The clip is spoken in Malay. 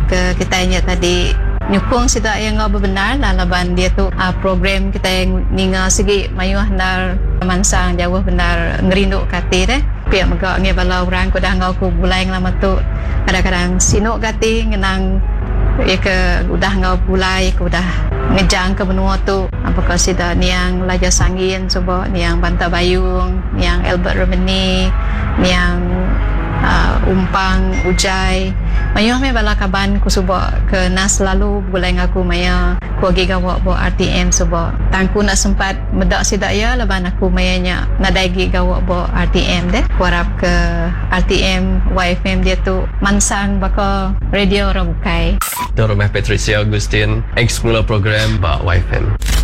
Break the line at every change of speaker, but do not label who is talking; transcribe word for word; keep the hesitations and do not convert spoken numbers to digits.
ke kita nya tadi nyukung sida yang ngau benar laban dia tu uh, program kita yang ninga segi mayuh nar mansang jauh benar ngerindu kati deh pia megak nge bala orang ko dah ngau ku bulai lama tu kadang-kadang sinuk kati ngenang ya ke udah ngau bulai ku udah ngejang ke benua tu apakah sida niang Laja Sangin coba niang Banta Bayung niang Albert Romani niang uh, Umpang Ujai mayuh me bala kaban ku suba ke nas lalu bulai ngaku maya ku agi gawak bo R T M suba tangku nak sempat medak sida ya laban aku mayanya nadagi gawak bo R T M deh ku harap ke R T M Y F M dia tu mansang baka radio Rabukai
Itu Rumah Patricia Agustin, ex mula program Pak Y F M.